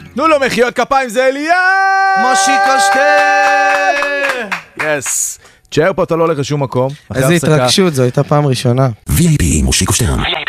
תנו לו מחיאות כפיים, זה אליה! מושיקו שטרן! יס. תשאר פה, אתה לא הולך לשום מקום. איזה התרגשות, זו הייתה פעם ראשונה. VIP מושיקו שטרן.